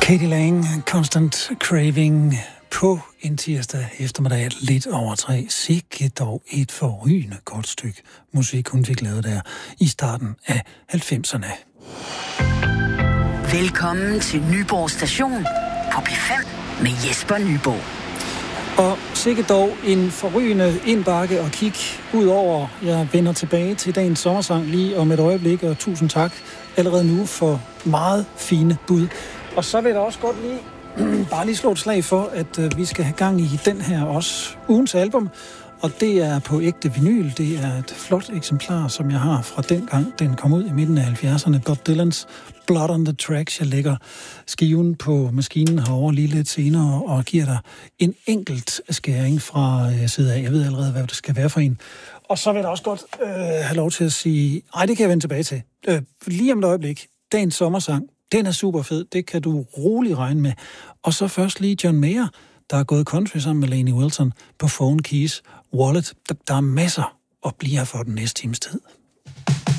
Katie Lang, Constant Craving på en tirsdag eftermiddag lidt over 3. Sikke dog et forrygende godt stykke musik, hun fik lavet der i starten af 90'erne. Velkommen til Nyborg Station på P5 med Jesper Nyborg. Og sikke dog en forrygende indbakke og kig ud over. Jeg vender tilbage til dagens sommersang lige om et øjeblik, og tusind tak allerede nu for meget fine bud. Og så vil jeg også godt bare lige slå et slag for, at vi skal have gang i den her også ugens album. Og det er på ægte vinyl. Det er et flot eksemplar, som jeg har fra dengang, den kom ud i midten af 70'erne. Bob Dylans Blood on the Tracks. Jeg lægger skiven på maskinen herovre lige lidt senere og giver dig en enkelt skæring fra side af. Jeg ved allerede, hvad det skal være for en. Og så vil jeg også godt have lov til at sige, det kan jeg vende tilbage til. Lige om et øjeblik. Dagens sommersang. Den er super fed. Det kan du roligt regne med. Og så først lige John Mayer, der er gået country sammen med Lainey Wilson på Phone Keys Wallet. Der er masser at blive her for den næste times tid.